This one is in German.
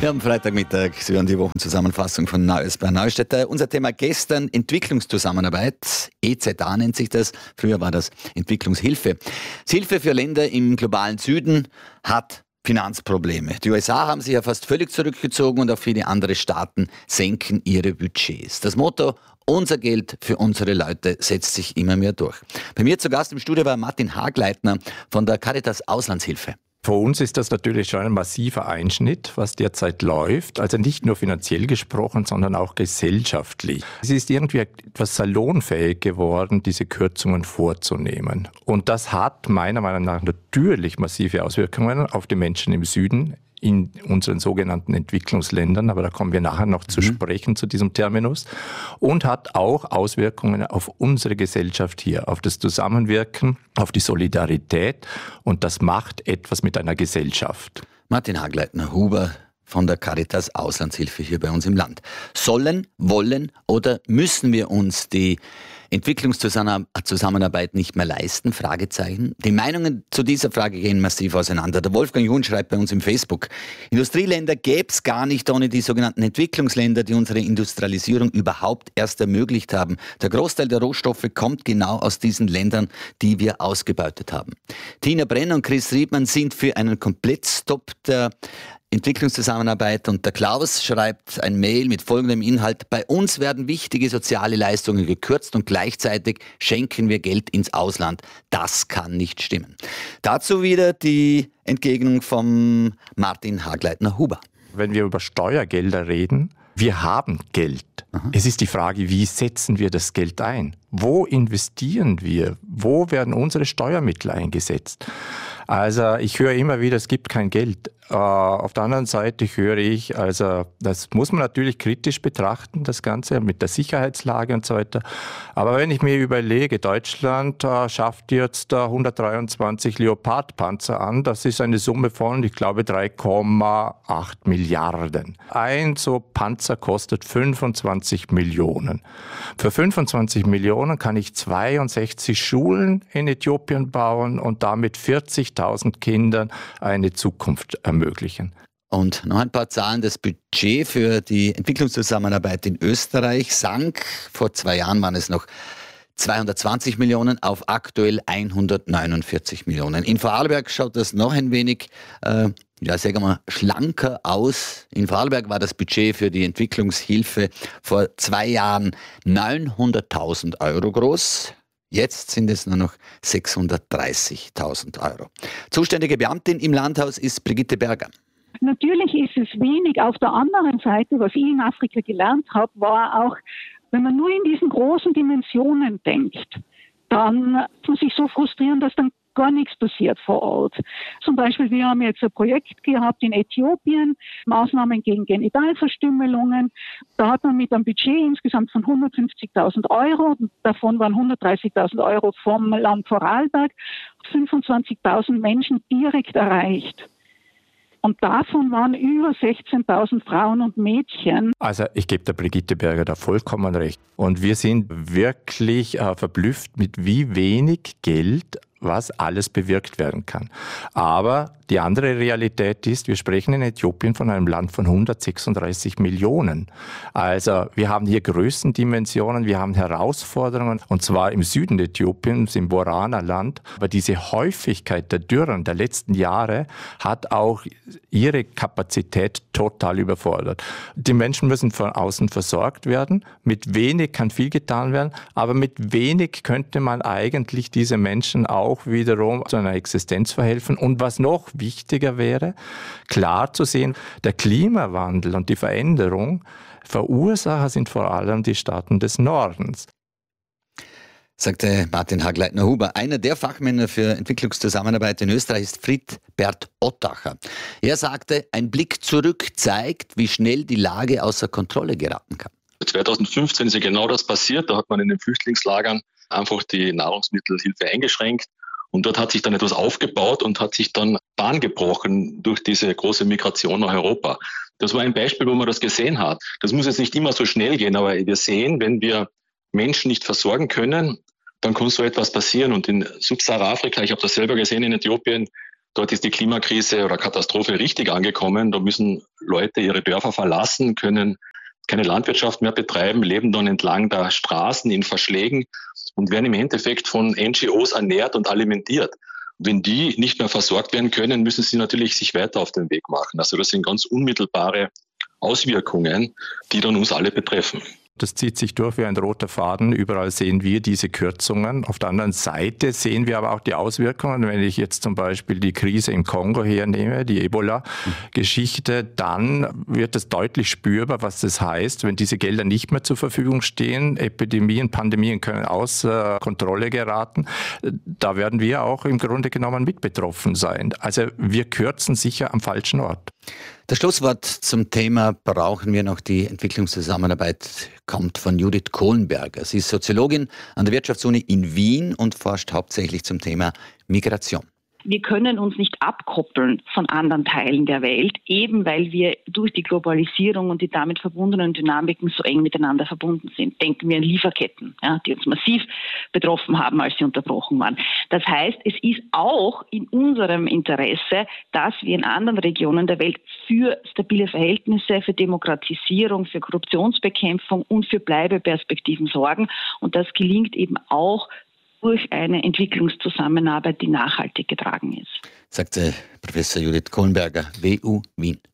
Wir haben Freitagmittag, Sie hören die Wochenzusammenfassung von Neues bei Neustädter. Unser Thema gestern Entwicklungszusammenarbeit, EZA nennt sich das, früher war das Entwicklungshilfe. Hilfe für Länder im globalen Süden hat Finanzprobleme. Die USA haben sich ja fast völlig zurückgezogen und auch viele andere Staaten senken ihre Budgets. Das Motto "Unser Geld für unsere Leute" setzt sich immer mehr durch. Bei mir zu Gast im Studio war Martin Hagleitner von der Caritas Auslandshilfe. Für uns ist das natürlich schon ein massiver Einschnitt, was derzeit läuft. Also nicht nur finanziell gesprochen, sondern auch gesellschaftlich. Es ist irgendwie etwas salonfähig geworden, diese Kürzungen vorzunehmen. Und das hat meiner Meinung nach natürlich massive Auswirkungen auf die Menschen im Süden, in unseren sogenannten Entwicklungsländern, aber da kommen wir nachher noch zu sprechen zu diesem Terminus, und hat auch Auswirkungen auf unsere Gesellschaft hier, auf das Zusammenwirken, auf die Solidarität, und das macht etwas mit einer Gesellschaft. Martin Hagleitner-Huber von der Caritas Auslandshilfe hier bei uns im Land. Sollen, wollen oder müssen wir uns die Entwicklungszusammenarbeit nicht mehr leisten? Fragezeichen. Die Meinungen zu dieser Frage gehen massiv auseinander. Der Wolfgang Jun schreibt bei uns im Facebook: Industrieländer gäbe es gar nicht ohne die sogenannten Entwicklungsländer, die unsere Industrialisierung überhaupt erst ermöglicht haben. Der Großteil der Rohstoffe kommt genau aus diesen Ländern, die wir ausgebeutet haben. Tina Brenner und Chris Riedmann sind für einen Komplettstopp der Entwicklungszusammenarbeit, und der Klaus schreibt ein Mail mit folgendem Inhalt: Bei uns werden wichtige soziale Leistungen gekürzt und gleichzeitig schenken wir Geld ins Ausland. Das kann nicht stimmen. Dazu wieder die Entgegnung von Martin Hagleitner-Huber. Wenn wir über Steuergelder reden, wir haben Geld. Es ist die Frage, wie setzen wir das Geld ein? Wo investieren wir? Wo werden unsere Steuermittel eingesetzt? Also ich höre immer wieder, es gibt kein Geld. Auf der anderen Seite höre ich, also das muss man natürlich kritisch betrachten, das Ganze mit der Sicherheitslage und so weiter. Aber wenn ich mir überlege, Deutschland schafft jetzt 123 Leopard-Panzer an, das ist eine Summe von, ich glaube, 3,8 Milliarden. Ein so Panzer kostet 25 Millionen. Für 25 Millionen kann ich 62 Schulen in Äthiopien bauen und damit 40.000 Kindern eine Zukunft ermöglichen. Und noch ein paar Zahlen. Das Budget für die Entwicklungszusammenarbeit in Österreich sank. Vor 2 Jahren waren es noch 220 Millionen auf aktuell 149 Millionen. In Vorarlberg schaut das noch ein wenig sagen wir, schlanker aus. In Vorarlberg war das Budget für die Entwicklungshilfe vor 2 Jahren 900.000 Euro groß. Jetzt sind es nur noch 630.000 Euro. Zuständige Beamtin im Landhaus ist Brigitte Berger. Natürlich ist es wenig. Auf der anderen Seite, was ich in Afrika gelernt habe, war auch, wenn man nur in diesen großen Dimensionen denkt, dann muss man sich so frustrieren, dass dann gar nichts passiert vor Ort. Zum Beispiel, wir haben jetzt ein Projekt gehabt in Äthiopien, Maßnahmen gegen Genitalverstümmelungen. Da hat man mit einem Budget insgesamt von 150.000 Euro, davon waren 130.000 Euro vom Land Vorarlberg, 25.000 Menschen direkt erreicht. Und davon waren über 16.000 Frauen und Mädchen. Also ich gebe der Brigitte Berger da vollkommen recht. Und wir sind wirklich verblüfft, mit wie wenig Geld was alles bewirkt werden kann. Aber die andere Realität ist, wir sprechen in Äthiopien von einem Land von 136 Millionen. Also wir haben hier Größendimensionen, wir haben Herausforderungen, und zwar im Süden Äthiopiens, im Borana-Land. Aber diese Häufigkeit der Dürren der letzten Jahre hat auch ihre Kapazität total überfordert. Die Menschen müssen von außen versorgt werden. Mit wenig kann viel getan werden, aber mit wenig könnte man eigentlich diese Menschen auch wiederum zu einer Existenz verhelfen. Und was noch wichtiger wäre, klar zu sehen, der Klimawandel und die Veränderung, Verursacher sind vor allem die Staaten des Nordens. Sagte Martin Hagleitner-Huber. Einer der Fachmänner für Entwicklungszusammenarbeit in Österreich ist Friedbert Ottacher. Er sagte, ein Blick zurück zeigt, wie schnell die Lage außer Kontrolle geraten kann. 2015 ist ja genau das passiert. Da hat man in den Flüchtlingslagern einfach die Nahrungsmittelhilfe eingeschränkt. Und dort hat sich dann etwas aufgebaut und hat sich dann Bahn gebrochen durch diese große Migration nach Europa. Das war ein Beispiel, wo man das gesehen hat. Das muss jetzt nicht immer so schnell gehen, aber wir sehen, wenn wir Menschen nicht versorgen können, dann kann so etwas passieren. Und in Subsahara-Afrika, ich habe das selber gesehen in Äthiopien, dort ist die Klimakrise oder Katastrophe richtig angekommen. Da müssen Leute ihre Dörfer verlassen, können keine Landwirtschaft mehr betreiben, leben dann entlang der Straßen in Verschlägen und werden im Endeffekt von NGOs ernährt und alimentiert. Wenn die nicht mehr versorgt werden können, müssen sie natürlich sich weiter auf den Weg machen. Also das sind ganz unmittelbare Auswirkungen, die dann uns alle betreffen. Das zieht sich durch wie ein roter Faden. Überall sehen wir diese Kürzungen. Auf der anderen Seite sehen wir aber auch die Auswirkungen. Wenn ich jetzt zum Beispiel die Krise im Kongo hernehme, die Ebola-Geschichte, dann wird es deutlich spürbar, was das heißt, wenn diese Gelder nicht mehr zur Verfügung stehen. Epidemien, Pandemien können außer Kontrolle geraten. Da werden wir auch im Grunde genommen mit betroffen sein. Also wir kürzen sicher am falschen Ort. Das Schlusswort zum Thema brauchen wir noch. Die Entwicklungszusammenarbeit kommt von Judith Kohlenberger. Sie ist Soziologin an der Wirtschaftsuni in Wien und forscht hauptsächlich zum Thema Migration. Wir können uns nicht abkoppeln von anderen Teilen der Welt, eben weil wir durch die Globalisierung und die damit verbundenen Dynamiken so eng miteinander verbunden sind. Denken wir an Lieferketten, die uns massiv betroffen haben, als sie unterbrochen waren. Das heißt, es ist auch in unserem Interesse, dass wir in anderen Regionen der Welt für stabile Verhältnisse, für Demokratisierung, für Korruptionsbekämpfung und für Bleibeperspektiven sorgen. Und das gelingt eben auch durch eine Entwicklungszusammenarbeit, die nachhaltig getragen ist. Sagte Professor Judith Kohlenberger, WU Wien.